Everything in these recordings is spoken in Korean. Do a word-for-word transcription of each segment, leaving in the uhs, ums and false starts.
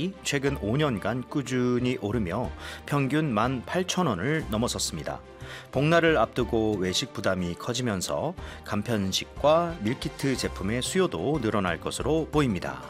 가격이 최근 오 년간 꾸준히 오르며 평균 만 팔천 원을 넘어섰습니다. 복날을 앞두고 외식 부담이 커지면서 간편식과 밀키트 제품의 수요도 늘어날 것으로 보입니다.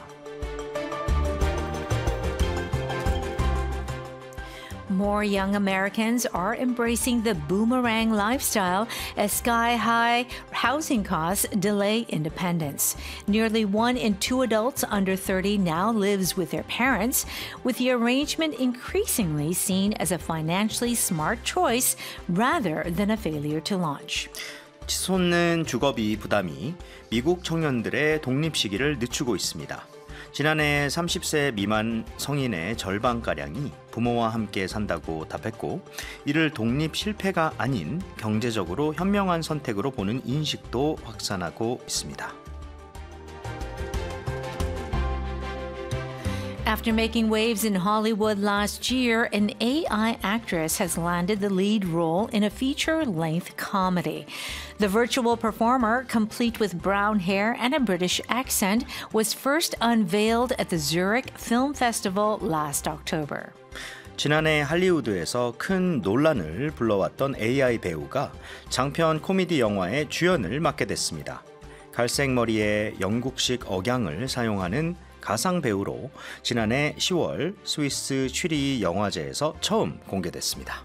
More young Americans are embracing the boomerang lifestyle as sky-high housing costs delay independence. Nearly one in two adults under thirty now lives with their parents, with the arrangement increasingly seen as a financially smart choice rather than a failure to launch. 치솟는 주거비 부담이 미국 청년들의 독립 시기를 늦추고 있습니다. 지난해 삼십 세 미만 성인의 절반가량이 부모와 함께 산다고 답했고, 이를 독립 실패가 아닌 경제적으로 현명한 선택으로 보는 인식도 확산하고 있습니다. After making waves in Hollywood last year, an A I actress has landed the lead role in a feature-length comedy. The virtual performer, complete with brown hair and a British accent, was first unveiled at the Zurich Film Festival last October. 지난해 할리우드에서 큰 논란을 불러왔던 에이아이 배우가 장편 코미디 영화의 주연을 맡게 됐습니다. 갈색 머리에 영국식 억양을 사용하는 가상 배우로 지난해 시월 스위스 취리 영화제에서 처음 공개됐습니다.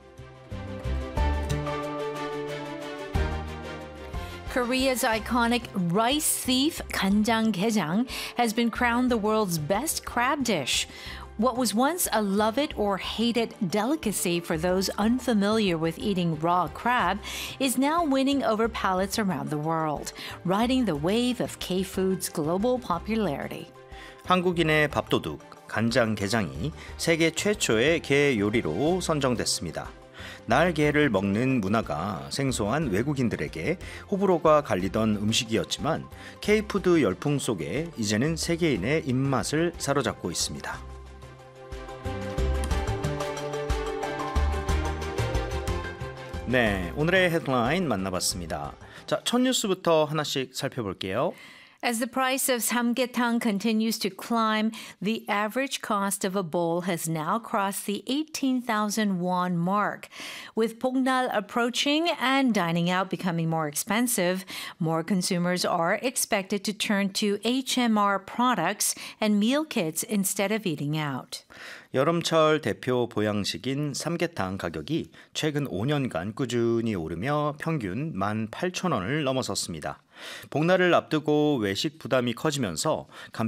Korea's iconic rice thief 간장게장 has been crowned the world's best crab dish. What was once a love it or hate it delicacy for those unfamiliar with eating raw crab is now winning over palates around the world, riding the wave of K-food's global popularity. 한국인의 밥도둑 간장게장이 세계 최초의 게 요리로 선정됐습니다. 날게를 먹는 문화가 생소한 외국인들에게 호불호가 갈리던 음식이었지만 K푸드 열풍 속에 이제는 세계인의 입맛을 사로잡고 있습니다. 네, 오늘의 헤드라인 만나봤습니다. 자, 첫 뉴스부터 하나씩 살펴볼게요. As the price of samgyetang continues to climb, the average cost of a bowl has now crossed the eighteen thousand won mark. With Pongnal approaching and dining out becoming more expensive, more consumers are expected to turn to H M R products and meal kits instead of eating out. 여름철 대표 보양식인 삼계탕 가격이 최근 오 년간 꾸준히 오르며 평균 만 팔천 원을 넘어섰습니다. 복날을 앞두고 외식 부담이 커지면서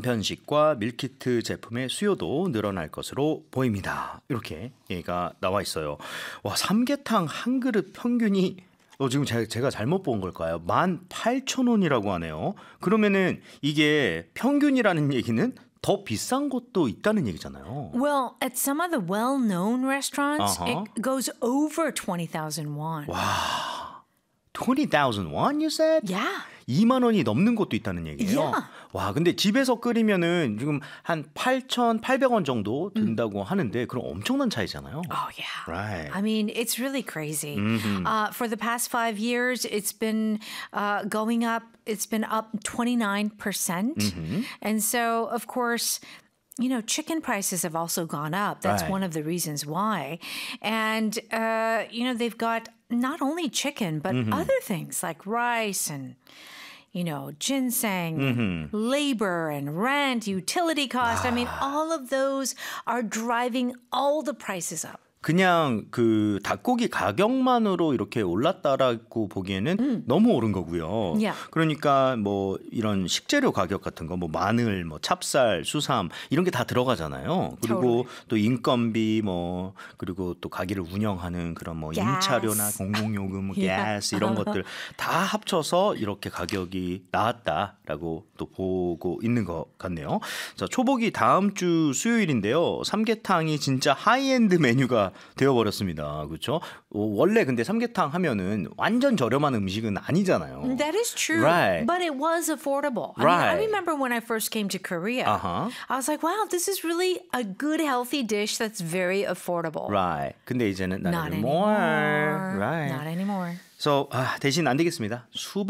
간편식과 밀키트 제품의 수요도 늘어날 것으로 보입니다. 이렇게 얘기가 나와 있어요. 와, 삼계탕 한 그릇 평균이 어, 지금 제가, 제가 잘못 본 걸까요? 만 팔천 원이라고 하네요. 그러면은 이게 평균이라는 얘기는 더 비싼 곳도 있다는 얘기잖아요. Well, at some of the well-known restaurants, Uh-huh. it goes over twenty thousand won. 와, twenty thousand won, you said? Yeah. 이만 원이 넘는 곳도 있다는 얘기예요. Yeah. 와, 근데 집에서 끓이면은 지금 한 팔천팔백 원 정도 든다고 하는데 그럼 엄청난 차이잖아요. Oh, yeah. Right. I mean, it's really crazy. Mm-hmm. Uh, for the past five years, it's been uh, going up. It's been up twenty-nine percent. Mm-hmm. And so, of course, you know, chicken prices have also gone up. That's Right. one of the reasons why. And, uh, you know, they've got not only chicken, but Mm-hmm. other things like rice and, you know, ginseng, Mm-hmm. labor and rent, utility cost. I mean, all of those are driving all the prices up. 그냥 그 닭고기 가격만으로 이렇게 올랐다라고 보기에는 음. 너무 오른 거고요. Yeah. 그러니까 뭐 이런 식재료 가격 같은 거, 뭐 마늘, 뭐 찹쌀, 수삼 이런 게 다 들어가잖아요. 그리고 또 인건비 뭐 그리고 또 가게를 운영하는 그런 뭐 Gas. 임차료나 공공요금, 뭐 Yeah. 가스 이런 것들 다 합쳐서 이렇게 가격이 나왔다라고 또 보고 있는 것 같네요. 자, 초복이 다음 주 수요일인데요. 삼계탕이 진짜 하이엔드 메뉴가 되어버렸습니다. 그렇죠? 원래 근데 삼계탕 하면은 완전 저렴한 음식은 아니잖아요. That is true. Right. But it was affordable. I mean, Right. I remember when I first came to Korea, Uh-huh. I was like, wow, this is really a good, healthy dish that's very affordable. Right. 근데 이제는 not, Not anymore. anymore. Right. Not anymore. So 아, 대신 안 되겠습니다.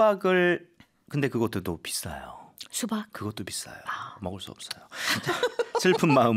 수박을 근데 그것도 또 비싸요. 수박. 그것도 비싸요. 먹을 수 없어요. 슬픈 마음